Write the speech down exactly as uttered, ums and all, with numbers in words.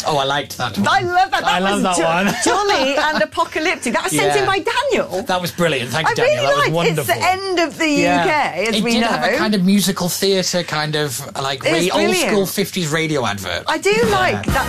Oh, I liked that one. I love that. That I was love that jo- one. Jolly and Apocalyptic. That was sent Yeah. in by Daniel. That was brilliant. Thank you, I Daniel. really that liked was It's wonderful. the end of the Yeah. U K, as it we did know. have a kind of musical theatre, kind of like It was ra- old brilliant. school fifties radio advert. I do like that.